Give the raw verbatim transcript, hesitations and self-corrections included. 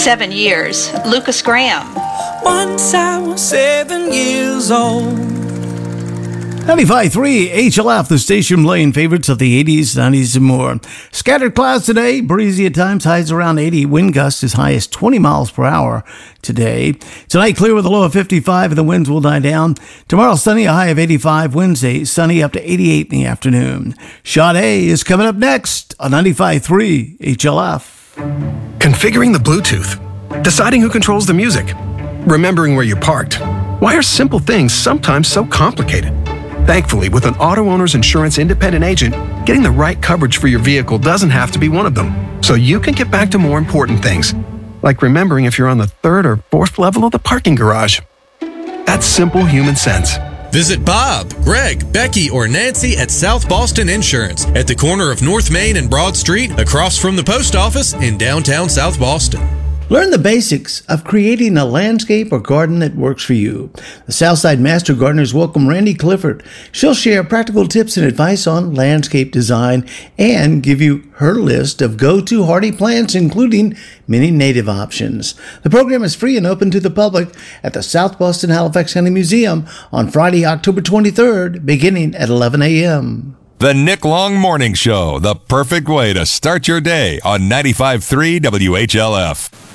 seven years. Lucas Graham. Once I was seven years old. ninety-five point three H L F, the station playing favorites of the eighties, nineties, and more. Scattered clouds today, breezy at times, highs around eighty, wind gusts as high as twenty miles per hour today. Tonight, clear with a low of fifty-five, and the winds will die down. Tomorrow, sunny, a high of eighty-five. Wednesday, sunny, up to eighty-eight in the afternoon. Sade is coming up next on ninety-five point three H L F. Configuring the Bluetooth. Deciding who controls the music. Remembering where you parked. Why are simple things sometimes so complicated? Thankfully, with an auto owner's insurance independent agent, getting the right coverage for your vehicle doesn't have to be one of them. So you can get back to more important things, like remembering if you're on the third or fourth level of the parking garage. That's simple human sense. Visit Bob, Greg, Becky, or Nancy at South Boston Insurance at the corner of North Main and Broad Street, across from the post office in downtown South Boston. Learn the basics of creating a landscape or garden that works for you. The Southside Master Gardeners welcome Randy Clifford. She'll share practical tips and advice on landscape design and give you her list of go-to hardy plants, including many native options. The program is free and open to the public at the South Boston Halifax County Museum on Friday, October twenty-third, beginning at eleven a.m. The Nick Long Morning Show, the perfect way to start your day on ninety-five point three W H L F.